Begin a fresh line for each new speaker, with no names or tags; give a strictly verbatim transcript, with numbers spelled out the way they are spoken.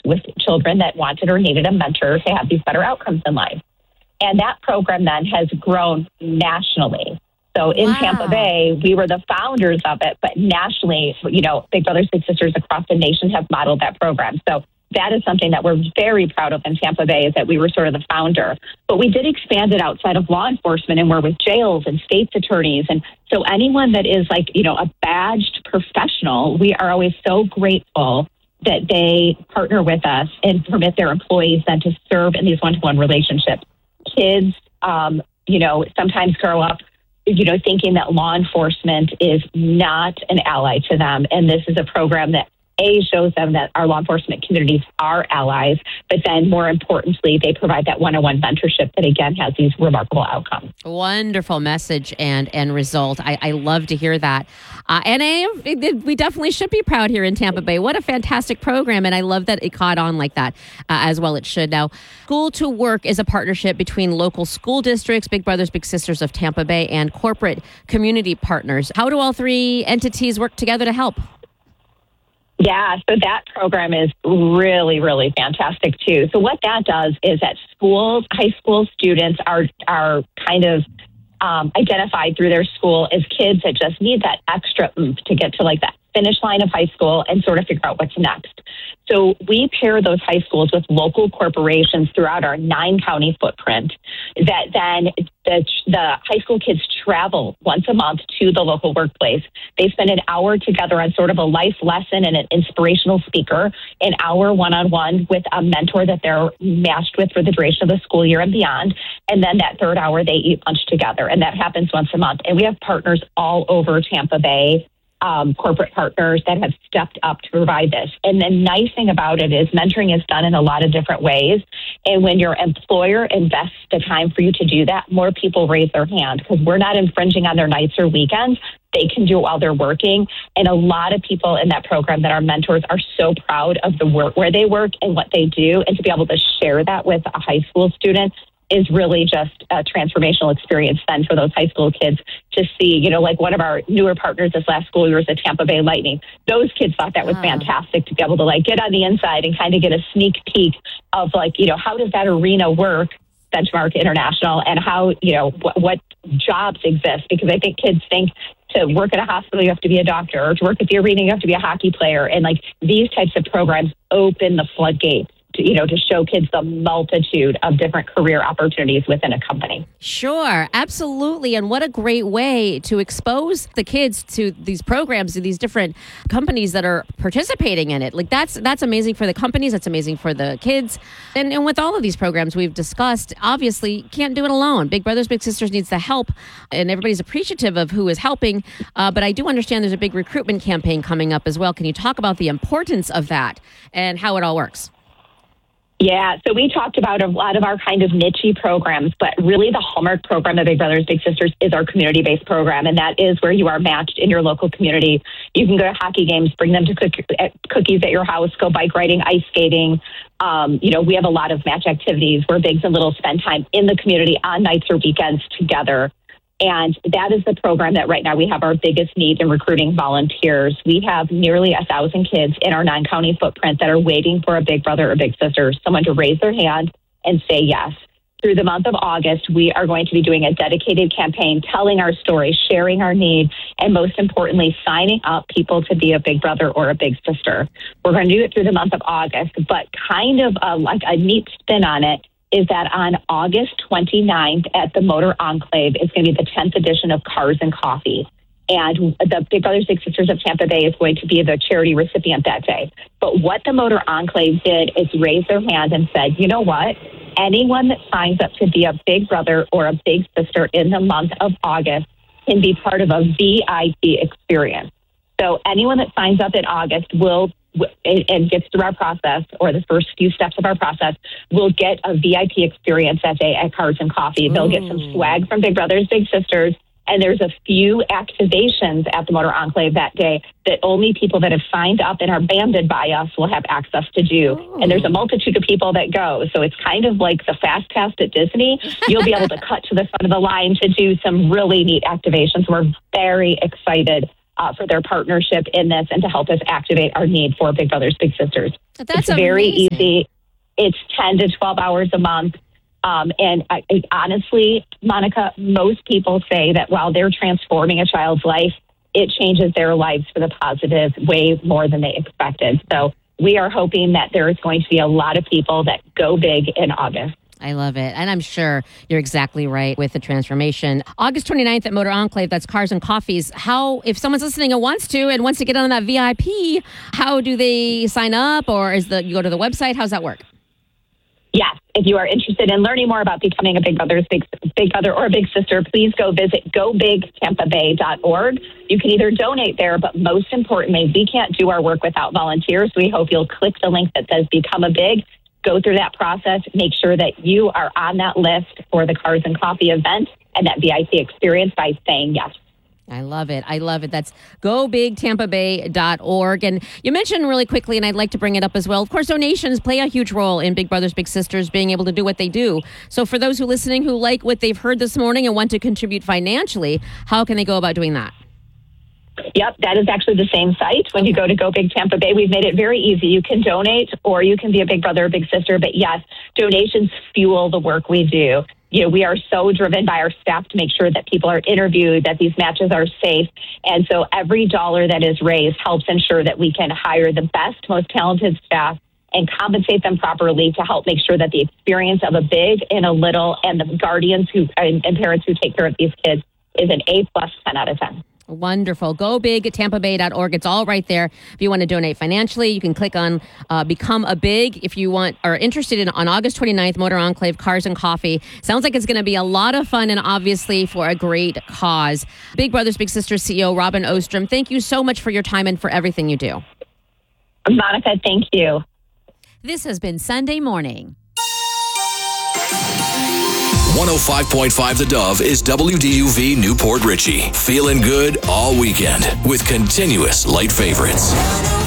with children that wanted or needed a mentor to have these better outcomes in life. And that program then has grown nationally. So in
Wow.
Tampa Bay, we were the founders of it, but nationally, you know, Big Brothers Big Sisters across the nation have modeled that program. So that is something that we're very proud of in Tampa Bay, is that we were sort of the founder. But we did expand it outside of law enforcement, and we're with jails and state's attorneys. And so anyone that is like, you know, a badged professional, we are always so grateful that they partner with us and permit their employees then to serve in these one-to-one relationships. Kids, um, you know, sometimes grow up, you know, thinking that law enforcement is not an ally to them. And this is a program that A, shows them that our law enforcement communities are allies, but then more importantly, they provide that one-on-one mentorship that, again, has these remarkable outcomes.
Wonderful message and, and result. I, I love to hear that. Uh, and I, we definitely should be proud here in Tampa Bay. What a fantastic program. And I love that it caught on like that uh, as well. It should. Now, School to Work is a partnership between local school districts, Big Brothers Big Sisters of Tampa Bay, and corporate community partners. How do all three entities work together to help?
Yeah, so that program is really, really fantastic too. So what that does is that schools, high school students are are kind of um, identified through their school as kids that just need that extra oomph to get to like that finish line of high school and sort of figure out what's next. So we pair those high schools with local corporations throughout our nine county footprint that then the, the high school kids travel once a month to the local workplace. They spend an hour together on sort of a life lesson and an inspirational speaker, an hour one-on-one with a mentor that they're matched with for the duration of the school year and beyond. And then that third hour, they eat lunch together. And that happens once a month. And we have partners all over Tampa Bay, Um, corporate partners that have stepped up to provide this. And the nice thing about it is mentoring is done in a lot of different ways. And when your employer invests the time for you to do that, more people raise their hand because we're not infringing on their nights or weekends. They can do it while they're working. And a lot of people in that program that are mentors are so proud of the work where they work and what they do. And to be able to share that with a high school student is really just a transformational experience then for those high school kids to see, you know, like one of our newer partners this last school year was the Tampa Bay Lightning. Those kids thought that was
Ah.
fantastic to be able to like get on the inside and kind of get a sneak peek of like, you know, how does that arena work, Benchmark International, and how, you know, wh- what jobs exist. Because I think kids think to work at a hospital, you have to be a doctor, or to work at the arena, you have to be a hockey player. And like these types of programs open the floodgates, to, you know, to show kids the multitude of different career opportunities within a company.
Sure, absolutely. And what a great way to expose the kids to these programs, to these different companies that are participating in it. Like that's that's amazing for the companies. That's amazing for the kids. And, and with all of these programs we've discussed, obviously you can't do it alone. Big Brothers Big Sisters needs the help, and everybody's appreciative of who is helping. Uh, but I do understand there's a big recruitment campaign coming up as well. Can you talk about the importance of that and how it all works?
Yeah, so we talked about a lot of our kind of niche programs, but really the hallmark program of Big Brothers Big Sisters is our community-based program, and that is where you are matched in your local community. You can go to hockey games, bring them to cook- cookies at your house, go bike riding, ice skating. Um, you know, we have a lot of match activities where Bigs and Littles spend time in the community on nights or weekends together. And that is the program that right now we have our biggest need in recruiting volunteers. We have nearly a thousand kids in our nine-county footprint that are waiting for a big brother or big sister, someone to raise their hand and say yes. Through the month of August, we are going to be doing a dedicated campaign, telling our story, sharing our need, and most importantly, signing up people to be a big brother or a big sister. We're going to do it through the month of August, but kind of a, like a neat spin on it is that on August twenty-ninth at the Motor Enclave is going to be the tenth edition of Cars and Coffee. And the Big Brothers Big Sisters of Tampa Bay is going to be the charity recipient that day. But what the Motor Enclave did is raise their hand and said, you know what? Anyone that signs up to be a big brother or a big sister in the month of August can be part of a V I P experience. So anyone that signs up in August will and gets through our process, or the first few steps of our process, will get a V I P experience that day at Cars and Coffee. They'll get some swag from Big Brothers Big Sisters, and there's a few activations at the Motor Enclave that day that only people that have signed up and are banded by us will have access to do. Ooh. And there's a multitude of people that go. So it's kind of like the Fast Pass at Disney. You'll be able to cut to the front of the line to do some really neat activations. We're very excited uh, for their partnership in this and to help us activate our need for Big Brothers Big Sisters.
That's
it's very
amazing.
easy. It's ten to twelve hours a month. Um, and I, I, honestly, Monica, most people say that while they're transforming a child's life, it changes their lives for the positive way more than they expected. So we are hoping that there is going to be a lot of people that go big in August.
I love it. And I'm sure you're exactly right with the transformation. August twenty-ninth at Motor Enclave, that's Cars and Coffees. How, if someone's listening and wants to and wants to get on that V I P, how do they sign up? Or is the you go to the website? How's that work?
Yes, if you are interested in learning more about becoming a Big Brother's Big, Big Brother or a Big Sister, please go visit go big tampa bay dot org. You can either donate there, but most importantly, we can't do our work without volunteers. We hope you'll click the link that says Become a Big, go through that process, make sure that you are on that list for the Cars and Coffee event and that V I P experience by saying yes.
I love it. I love it. That's go big tampa bay dot org. And you mentioned really quickly, and I'd like to bring it up as well, of course, donations play a huge role in Big Brothers Big Sisters being able to do what they do. So for those who are listening who like what they've heard this morning and want to contribute financially, how can they go about doing that?
Yep, that is actually the same site. When you go to Go Big Tampa Bay, we've made it very easy. You can donate or you can be a Big Brother or Big Sister. But yes, donations fuel the work we do. You know, we are so driven by our staff to make sure that people are interviewed, that these matches are safe. And so every dollar that is raised helps ensure that we can hire the best, most talented staff and compensate them properly to help make sure that the experience of a big and a little and the guardians who and, and parents who take care of these kids is an A plus ten out of ten.
Wonderful. go big tampa bay dot org. It's all right there. If you want to donate financially, you can click on uh, Become a Big. If you want are interested in on August twenty-ninth, Motor Enclave, Cars and Coffee. Sounds like it's going to be a lot of fun and obviously for a great cause. Big Brothers Big Sisters C E O Robin Ostrom, thank you so much for your time and for everything you do.
Monica, thank you.
This has been Sunday Morning.
one oh five point five The Dove is W D U V Newport Richey. Feeling good all weekend with continuous light favorites.